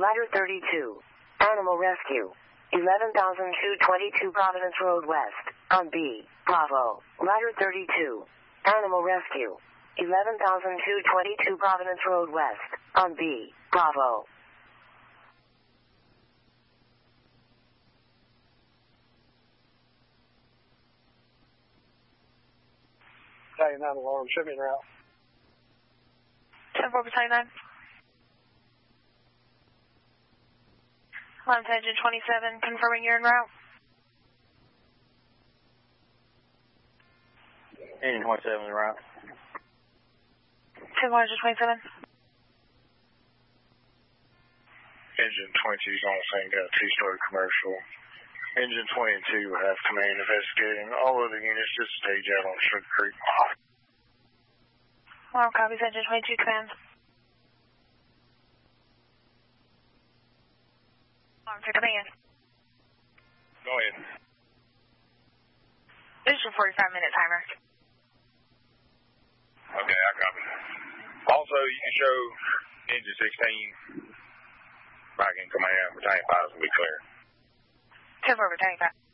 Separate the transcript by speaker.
Speaker 1: Ladder 32. Animal rescue. 11,222 Providence Road West. On B. Bravo. Ladder 32. Animal rescue. 11,222 Providence Road West. On B. Bravo.
Speaker 2: Battalion 9 alarm, show me en route.
Speaker 3: 10-4 Battalion 9. Alarm to engine 27, confirming you're en route.
Speaker 4: Engine 27 en route.
Speaker 3: 10-4 engine 27.
Speaker 5: Engine 22 is on the same, got a two-story commercial. Engine 22 will have command investigating all other units just stage out on Sugar Creek.
Speaker 3: Alarm copies, engine 22 commands. Alarm to command.
Speaker 5: Go ahead.
Speaker 3: This is your 45-minute timer.
Speaker 5: Okay, I copy. Also, you can show engine 16 back in command. Battalion 5 will be clear.
Speaker 3: 10-4 Battalion 5.